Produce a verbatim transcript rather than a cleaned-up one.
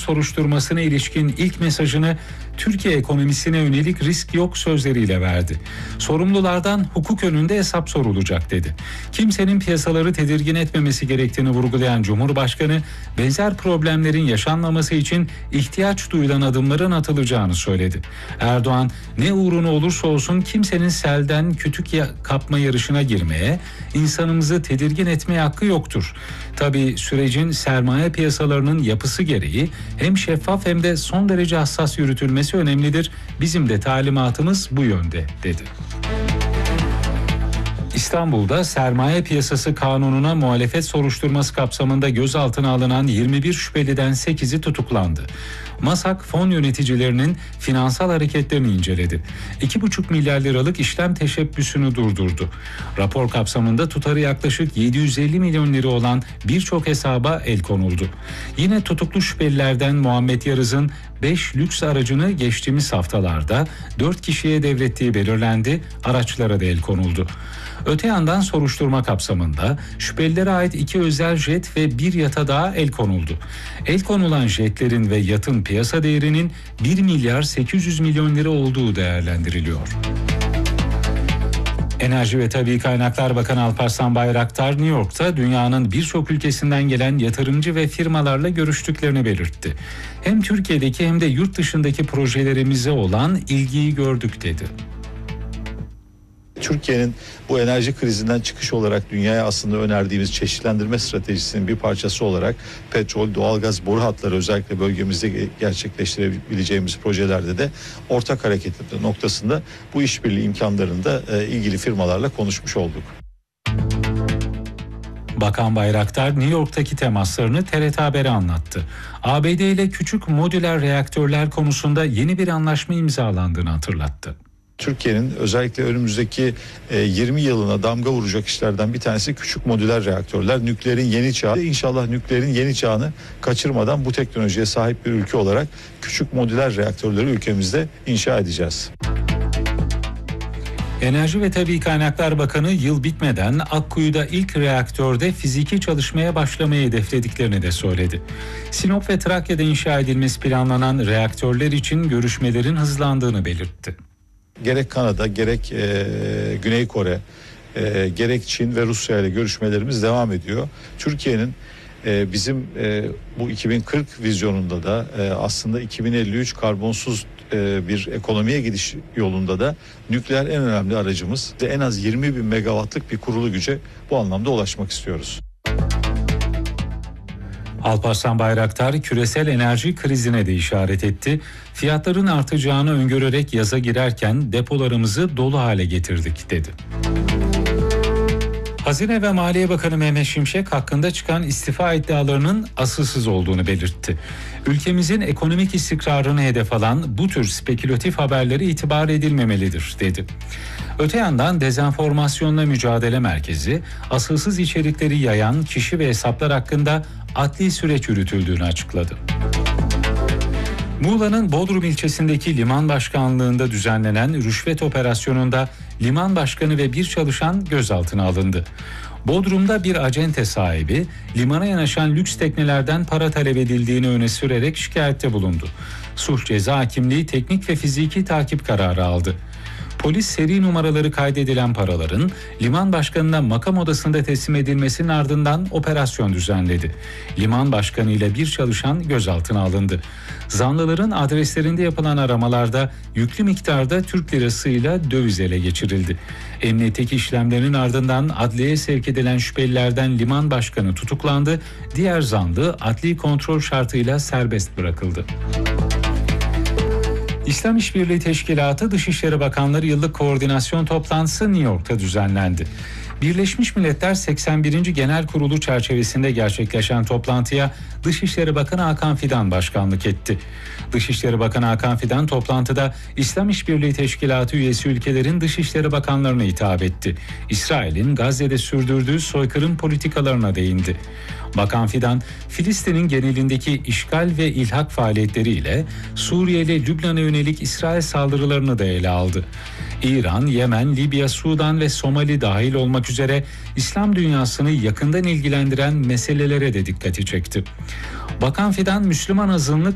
soruşturmasına ilişkin ilk mesajını Türkiye ekonomisine yönelik risk yok sözleriyle verdi. Sorumlulardan hukuk önünde hesap sorulacak dedi. Kimsenin piyasaları tedirgin etmemesi gerektiğini vurgulayan Cumhurbaşkanı, benzer problemlerin yaşanmaması için ihtiyaç duyulan adımların atılacağını söyledi. Erdoğan, ne uğruna olursa olsun kimsenin selden kütük kapma yarışına girmeye, insanımızı tedirgin etmeye hakkı yoktur. Tabii sürecin sermaye piyasalarının yapısı gereği hem şeffaf hem de son derece hassas yürütülmesi önemlidir. Bizim de talimatımız bu yönde, dedi. İstanbul'da sermaye piyasası kanununa muhalefet soruşturması kapsamında gözaltına alınan yirmi bir şüpheliden sekizi tutuklandı. MASAK fon yöneticilerinin finansal hareketlerini inceledi. iki buçuk milyar liralık işlem teşebbüsünü durdurdu. Rapor kapsamında tutarı yaklaşık yedi yüz elli milyon lira olan birçok hesaba el konuldu. Yine tutuklu şüphelilerden Muhammed Yarız'ın beş lüks aracını geçtiğimiz haftalarda dört kişiye devrettiği belirlendi, araçlara da el konuldu. Öte yandan soruşturma kapsamında şüphelilere ait iki özel jet ve bir yata daha el konuldu. El konulan jetlerin ve yatın piyasa değerinin bir milyar sekiz yüz milyon lira olduğu değerlendiriliyor. Enerji ve Tabii Kaynaklar Bakanı Alparslan Bayraktar, New York'ta dünyanın birçok ülkesinden gelen yatırımcı ve firmalarla görüştüklerini belirtti. Hem Türkiye'deki hem de yurt dışındaki projelerimize olan ilgiyi gördük, dedi. Türkiye'nin bu enerji krizinden çıkış olarak dünyaya aslında önerdiğimiz çeşitlendirme stratejisinin bir parçası olarak petrol, doğalgaz, boru hatları özellikle bölgemizde gerçekleştirebileceğimiz projelerde de ortak hareket noktasında bu işbirliği imkanlarında ilgili firmalarla konuşmuş olduk. Bakan Bayraktar, New York'taki temaslarını T R T Haber'e anlattı. A B D ile küçük modüler reaktörler konusunda yeni bir anlaşma imzalandığını hatırlattı. Türkiye'nin özellikle önümüzdeki yirmi yılına damga vuracak işlerden bir tanesi küçük modüler reaktörler. Nükleerin yeni çağı. İnşallah nükleerin yeni çağını kaçırmadan bu teknolojiye sahip bir ülke olarak küçük modüler reaktörleri ülkemizde inşa edeceğiz. Enerji ve Tabii Kaynaklar Bakanı yıl bitmeden Akkuyu'da ilk reaktörde fiziki çalışmaya başlamayı hedeflediklerini de söyledi. Sinop ve Trakya'da inşa edilmesi planlanan reaktörler için görüşmelerin hızlandığını belirtti. Gerek Kanada, gerek e, Güney Kore, e, gerek Çin ve Rusya ile görüşmelerimiz devam ediyor. Türkiye'nin e, bizim e, bu iki bin kırk vizyonunda da e, aslında iki bin elli üç karbonsuz e, bir ekonomiye gidiş yolunda da nükleer en önemli aracımız. Ve en az yirmi bin megawattlık bir kurulu güce bu anlamda ulaşmak istiyoruz. Alparslan Bayraktar küresel enerji krizine de işaret etti. Fiyatların artacağını öngörerek yaza girerken depolarımızı dolu hale getirdik, dedi. Hazine ve Maliye Bakanı Mehmet Şimşek hakkında çıkan istifa iddialarının asılsız olduğunu belirtti. Ülkemizin ekonomik istikrarını hedef alan bu tür spekülatif haberlere itibar edilmemelidir, dedi. Öte yandan Dezenformasyonla Mücadele Merkezi, asılsız içerikleri yayan kişi ve hesaplar hakkında adli süreç yürütüldüğünü açıkladı. Muğla'nın Bodrum ilçesindeki liman başkanlığında düzenlenen rüşvet operasyonunda liman başkanı ve bir çalışan gözaltına alındı. Bodrum'da bir acente sahibi limana yanaşan lüks teknelerden para talep edildiğini öne sürerek şikayette bulundu. Sulh Ceza Hakimliği teknik ve fiziki takip kararı aldı. Polis seri numaraları kaydedilen paraların liman başkanına makam odasında teslim edilmesinin ardından operasyon düzenledi. Liman başkanı ile bir çalışan gözaltına alındı. Zanlıların adreslerinde yapılan aramalarda yüklü miktarda Türk lirasıyla döviz ele geçirildi. Emniyetteki işlemlerin ardından adliyeye sevk edilen şüphelilerden liman başkanı tutuklandı. Diğer zanlı adli kontrol şartıyla serbest bırakıldı. İslam İşbirliği Teşkilatı Dışişleri Bakanları Yıllık Koordinasyon Toplantısı New York'ta düzenlendi. Birleşmiş Milletler seksen birinci Genel Kurulu çerçevesinde gerçekleşen toplantıya Dışişleri Bakanı Hakan Fidan başkanlık etti. Dışişleri Bakanı Hakan Fidan toplantıda İslam İşbirliği Teşkilatı üyesi ülkelerin Dışişleri Bakanlarına hitap etti. İsrail'in Gazze'de sürdürdüğü soykırım politikalarına değindi. Bakan Fidan, Filistin'in genelindeki işgal ve ilhak faaliyetleriyle Suriye ile Lübnan'a yönelik İsrail saldırılarını da ele aldı. İran, Yemen, Libya, Sudan ve Somali dahil olmak üzere İslam dünyasını yakından ilgilendiren meselelere de dikkati çekti. Bakan Fidan, Müslüman azınlık